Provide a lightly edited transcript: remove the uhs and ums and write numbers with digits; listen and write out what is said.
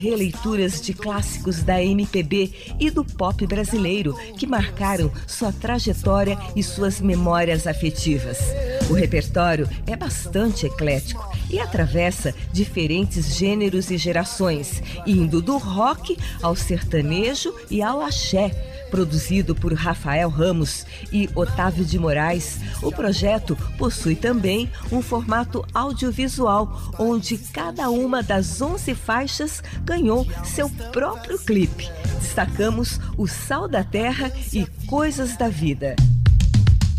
Releituras de clássicos da MPB e do pop brasileiro que marcaram sua trajetória e suas memórias afetivas. O repertório é bastante eclético e atravessa diferentes gêneros e gerações, indo do rock ao sertanejo e ao axé. Produzido por Rafael Ramos e Otávio de Moraes, o projeto possui também um formato audiovisual, onde cada uma das 11 faixas ganhou seu próprio clipe. Destacamos o Sal da Terra e Coisas da Vida.